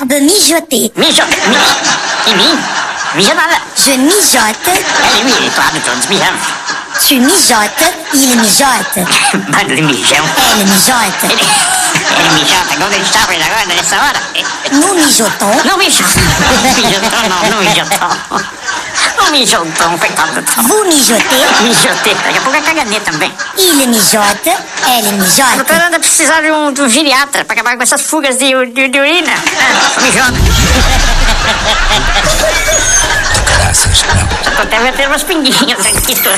verbe mijoter. Mijote? E mim? Mija nada. Je mijote, Ele, claro, todos mijamos. tu mijotes, il mijote. Bando de mijão. Elle mijote. Ele mijota, como ele estava agora, nessa hora. Nous mijotons. Não mijotão. Não mijotão. Não mijotão, coitado do Tom. Vous mijotez. Mijotei. Daqui a pouco é caganeta também. Il mijote, elle A mijote. doutora anda precisar de um geriatra pra acabar com essas fugas de urina. Mijona. Caraças, não. Só tô até metendo umas pinguinhas aqui.